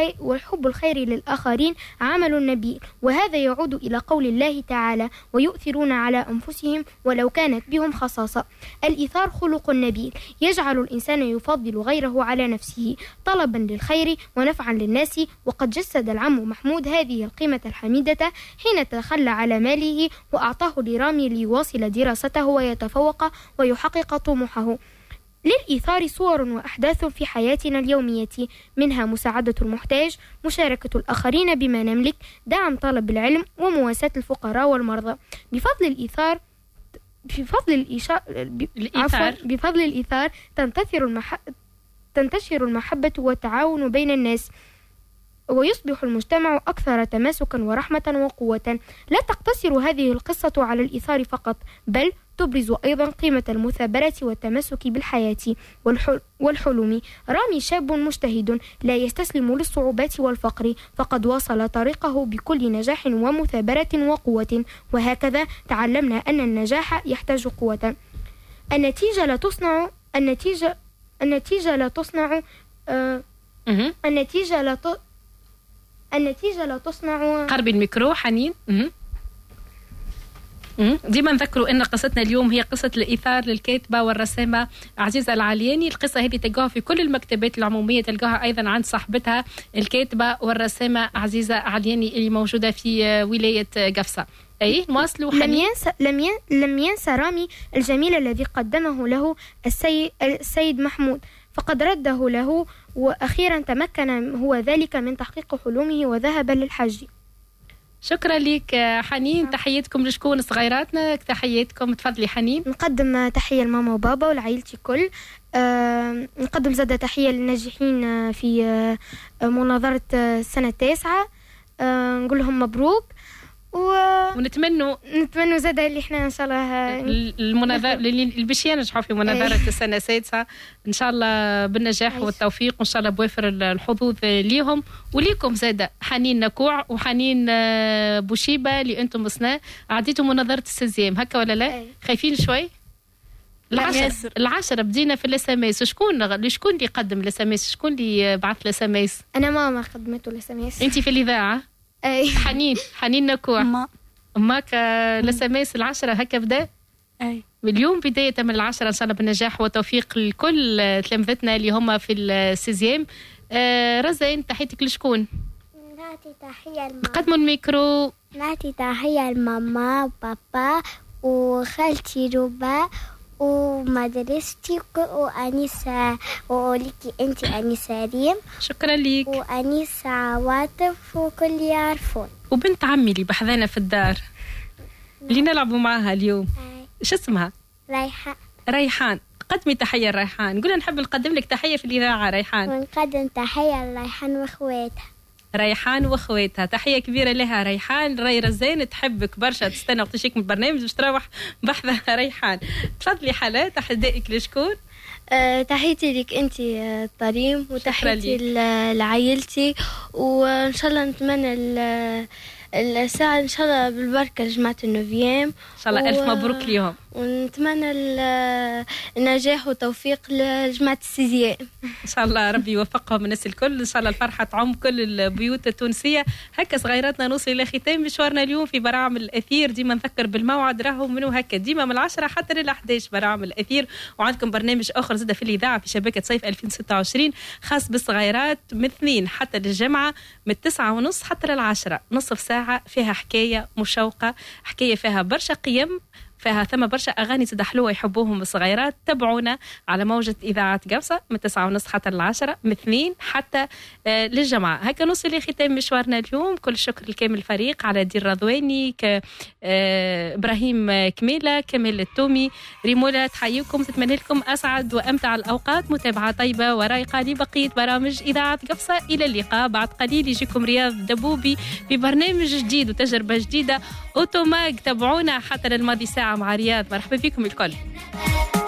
الخير للآخرين عمل نبيل، وهذا يعود إلى قول الله تعالى: ويؤثرون على أنفسهم ولو كانت بهم خصاصة. الإيثار خلق نبيل يجعل الإنسان يفضل غيره على نفسه طلبا للخير ونفعا للناس، وقد جسد العم محمود هذه القيمة الحميدة حين تخلى على ماله وأعطاه لرامي ليواصل دراسته ويتفوق ويحقق طموحه. للإيثار صور وأحداث في حياتنا اليومية، منها مساعدة المحتاج، مشاركة الآخرين بما نملك، دعم طلب العلم، ومواساة الفقراء والمرضى. بفضل الإيثار تنتشر المحبة والتعاون بين الناس، ويصبح المجتمع أكثر تماسكا ورحمة وقوة. لا تقتصر هذه القصة على الإيثار فقط، بل تبرز أيضا قيمة المثابرة والتمسك بالحياة والحلم. رامي شاب مجتهد لا يستسلم للصعوبات والفقر، فقد واصل طريقه بكل نجاح ومثابرة وقوة، وهكذا تعلمنا أن النجاح يحتاج قوة. النتيجة لا تصنع قرب الميكرو حنين. ديما نذكروا ان قصتنا اليوم هي قصة الإيثار للكاتبة والرسامة عزيزة العلياني. القصة هذه تلقاها في كل المكتبات العمومية، تلقاها ايضا عند صاحبتها الكاتبة والرسامة عزيزة علياني اللي موجودة في ولاية قفصة. اي نواصلوا. لم ينسى رامي الجميل الذي قدمه له السيد محمود، فقد رده له، وأخيرا تمكن هو ذلك من تحقيق حلمه وذهب للحج. شكرا لك حنين. تحياتكم لشكون صغيراتنا؟ تحياتكم. تفضلي حنين. نقدم تحية لماما وبابا ولعائلتي كل. نقدم زادة تحية للناجحين في مناظرة السنة 9. نقول لهم مبروك، ونتمنوا زادة اللي احنا ان شاء الله المناظرة اللي باش ينجحوا في مناظرة السنة 6 ان شاء الله بالنجاح والتوفيق، وان شاء الله بوافر الحظوظ ليهم وليكم. زادة حنين نكوع وحنين بوشيبة اللي انتم مصنع عديتوا مناظرة السزيام هكا ولا لا؟ خايفين شوي؟ العشرة بدينا في الاساميس. شكون اللي قدم الاساميس؟ شكون اللي بعث الاساميس؟ انا ماما قدمته الاساميس. انت في الاذاعة؟ حنين نكوع ماك لسماس 10 هكا بدا. اليوم بداية من 10 إن شاء الله بالنجاح والتوفيق لكل تلامذتنا اللي هم في السيزيام. رزين تحيتك لشكون؟ نعطي تحية لماما. قدموا الميكرو. نعطي تحية لماما وبابا وخالتي روبا ومدرستي وأنيسة وليكي أنت أنيسة ريم. شكرا ليك. وأنيسة عواطف وكل يعرفون. وبنت عمي اللي بحذانا في الدار اللي نلعبوا معاها اليوم. شو اسمها؟ ريحان. قدمي تحية لريحان. نقول نحب نقدم لك تحية في الإذاعة ريحان. ونقدم تحية لريحان وأخواتها. تحية كبيرة لها ريحان. راي رزين تحبك برشا، تستنى وقت تشيك من البرنامج باش تروح بحثها ريحان. تفضلي حلا. تحدائك لشكون؟ تحياتي لك انت طريم، وتحياتي لعائلتي، وان شاء الله نتمنى الساعة ان شاء الله بالبركة لجماعة النوفيام ان شاء الله. الف مبروك ليهم، ونتمنى النجاح والتوفيق لجماعة السيزيام ان شاء الله. ربي يوفقهم الناس الكل ان شاء الله. الفرحة تعم كل البيوت التونسية. هكا صغيراتنا نوصل الى ختام مشوارنا اليوم في برامج الأثير. ديما نذكر بالموعد راهو منو هكا ديما من 10 حتى لل 11 برامج الأثير، وعندكم برنامج اخر زاد في الاذاعة في شبكة صيف 2026 خاص بالصغيرات من 2 حتى للجمعة من 9:30 حتى لل10. نصف ساعة فيها حكاية مشوقة، حكاية فيها برشا قيم، فيها ثم برشا أغاني تدحلوها يحبوهم الصغيرات. تابعونا على موجة إذاعة قفصة من 9:30 حتى ل10 من 2 حتى للجمعة. هكا نوصل لختام مشوارنا اليوم. كل شكر لكامل الفريق على دير رضواني، إبراهيم كميلة، كمال التومي، ريمولا. تحييكم، تتمنى لكم أسعد وأمتع الأوقات. متابعة طيبة ورايقة لبقية برامج إذاعة قفصة. إلى اللقاء. بعد قليل يجيكم رياض دبوبي في برنامج جديد وتجربة جديدة أوتوماج. تابعونا حتى للماضي ساعة مع رياض. مرحبا بكم الكل.